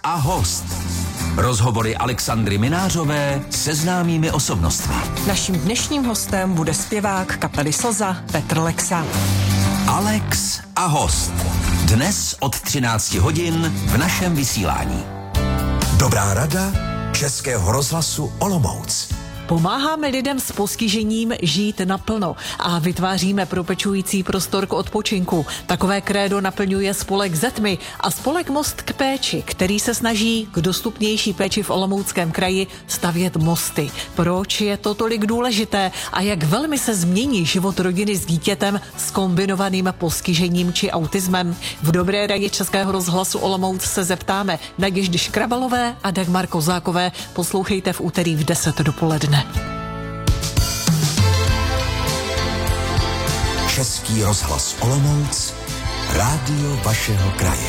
a host. Rozhovory Alexandry Minářové se známými osobnostmi. Naším dnešním hostem bude zpěvák kapely Slza Petr Lexa. Alex a host. Dnes od 13 hodin v našem vysílání. Dobrá rada Českého rozhlasu Olomouc. Pomáháme lidem s postižením žít naplno a vytváříme propečující prostor k odpočinku. Takové krédo naplňuje spolek Zetmy a spolek Most k péči, který se snaží k dostupnější péči v Olomouckém kraji stavět mosty. Proč je to tolik důležité a jak velmi se změní život rodiny s dítětem s kombinovaným postižením či autismem? V Dobré radě Českého rozhlasu Olomouc se zeptáme Naděždy Škrabalové a Dagmar Kozákové. Poslouchejte v úterý v 10 dopoledne. Český rozhlas Olomouc, rádio vašeho kraje.